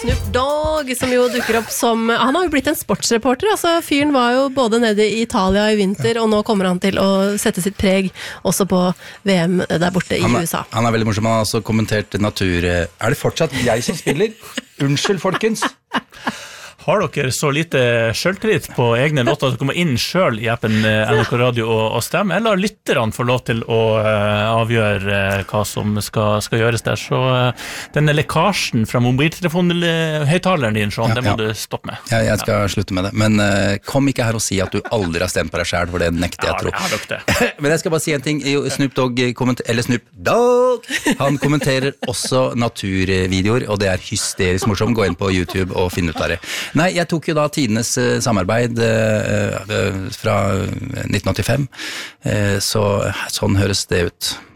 Snoop Dogg, som jo dukker opp som... Han har jo blitt en sportsreporter, altså fyren var jo både nede i Italia i vinter, og nå kommer han til å sette sitt preg også på VM der borte i USA. Han er veldig morsom, han har også kommentert natur... Er det fortsatt jeg som spiller? Unnskyld, folkens! Har dere så lite selvtillit på egne låter at dere må inn selv i appen NRK Radio og stemme, eller lytterne får lov til å avgjøre hva som skal gjøres der? Så denne lekkasjen fra mobiltelefonhøyttaleren din, Sean, det må du stoppe med. Ja, jeg skal slutte med det, men kom ikke her og si at du aldri har stemt på deg selv, for det nekter jeg tro. Ja, jeg har nok det. Men jeg skal bare si en ting, Snoop Dogg, han kommenterer også naturvideoer, og det er hysterisk morsomt. Gå inn på YouTube og finne ut av det. Nei, jeg tok jo da tidenes samarbeid fra 1985, så sånn høres det ut.